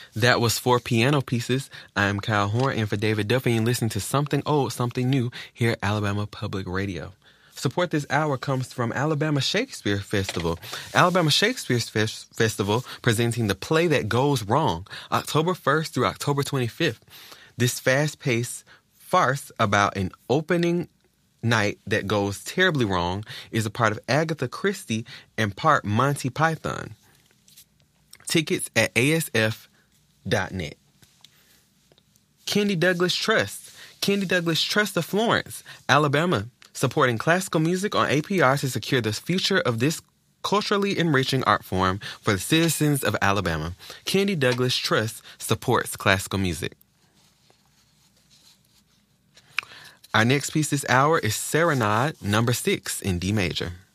That was 4 piano pieces. I'm Kyle Horn, and for David Duffy, and listen to Something Old, Something New here at Alabama Public Radio. Support this hour comes from Alabama Shakespeare Festival. Alabama Shakespeare Festival presenting The Play That Goes Wrong, October 1st through October 25th. This fast-paced farce about an opening night that goes terribly wrong is a part of Agatha Christie and part Monty Python. Tickets at asf.net. Kendi Douglas Trust. Kendi Douglas Trust of Florence, Alabama, supporting classical music on APR to secure the future of this culturally enriching art form for the citizens of Alabama. Kendi Douglas Trust supports classical music. Our next piece this hour is Serenade, number 6 in D major.